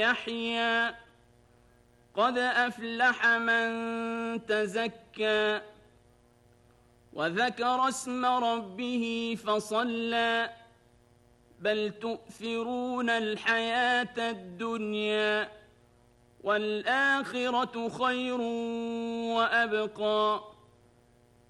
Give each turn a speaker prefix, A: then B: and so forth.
A: يحيى قد أفلح من تزكى وذكر اسم ربه فصلى بل تؤثرون الحياة الدنيا والآخرة خير وأبقى